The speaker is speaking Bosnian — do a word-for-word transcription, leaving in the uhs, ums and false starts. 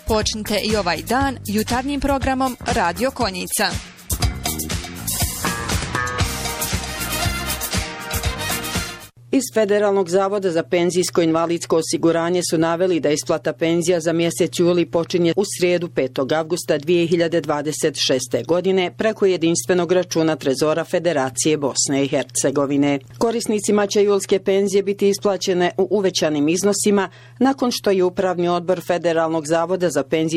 Počnite i ovaj dan jutarnjim programom Radio Konjica. Iz Federalnog zavoda za penzijsko invalidsko osiguranje su naveli da isplata penzija za mjesec juli počinje u srijedu petog avgusta dvije hiljade dvadeset šeste. godine preko jedinstvenog računa Trezora Federacije Bosne i Hercegovine. Korisnicima će julske penzije biti isplaćene u uvećanim iznosima nakon što je Upravni odbor Federalnog zavoda za penzijsko